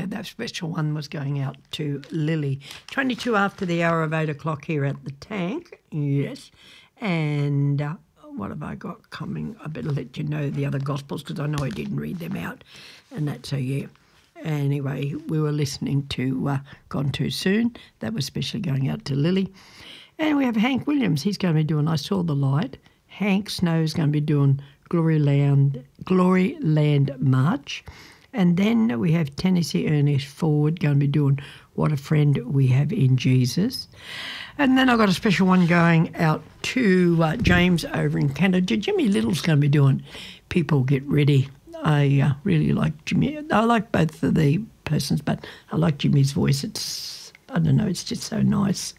that special one was going out to Lily. 22 after the hour of 8 o'clock here at the Tank, yes. And what have I got coming? I better let you know the other Gospels because I know I didn't read them out. And that's a yeah. Anyway, we were listening to Gone Too Soon. That was especially going out to Lily. And we have Hank Williams. He's going to be doing I Saw the Light. Hank Snow is going to be doing Glory Land March. And then we have Tennessee Ernest Ford going to be doing What a Friend We Have in Jesus. And then I've got a special one going out to James over in Canada. Jimmy Little's going to be doing People Get Ready. I really like Jimmy. I like both of the persons, but I like Jimmy's voice. It's, I don't know, it's just so nice.